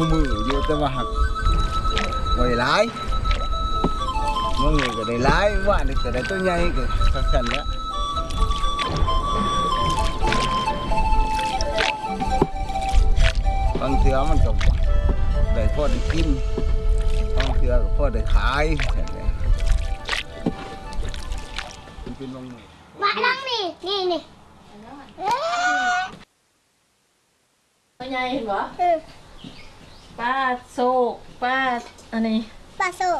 คู่มืออยู่แต่ว่าหักบ่ได้หลายมื้อก็ได้หลายว่านี่ก็ได้ตัวใหญ่ก็สั่นๆแล้วบางเทื่อมันก็ได้พอได้กินบางเทื่อก็พอได้ขายนั่นแหละมันเป็นบางมื้อมาลังนี่ตัวใหญ่เห็นบ่ป้าโซกป้าอันนี้ปลาโซ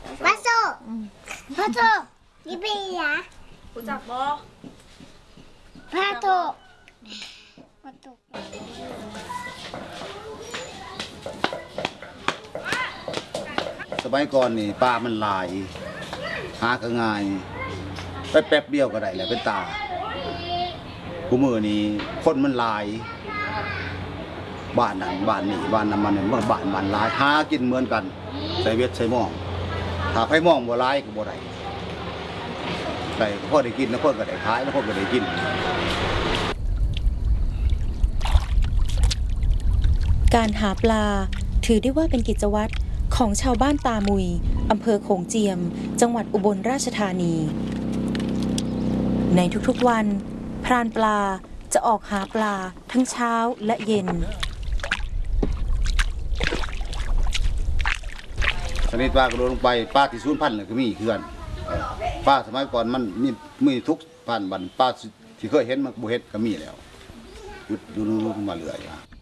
นี่เป็นยารู้จักบ่ปลาโตสมัยก่อนนี่ปลามันหลายหาก็ง่ายไปแป๊บเดียวก็ได้แล้วเป็นตาคู่มือนี้คนมันหลายบ้านนั้นบ้านนี้บ้านนั้นมันบ้านหลายหากินเหมือนกันใส่เวทใส่หม้องถ้าไผหม้องบ่หลายก็บ่ได้แต่พอได้กินนะคนก็ได้ขายนะคนก็ได้กินการหาปลาถือได้ว่าเป็นกิจวัตรของชาวบ้านตามุยอำเภอโขงเจียมจังหวัดอุบลราชธานีในทุกๆวันพรานปลาจะออกหาปลาทั้งเช้าและเย็นชนิดปลากระโดดลงไปปลาที่สูญพันธุ์ก็มีคือกันปลาสมัยก่อนมันมีทุกพันธุ์บันปลาที่เคยเห็นมันบ่เห็นก็มีแล้วอยู่มาเรื่อย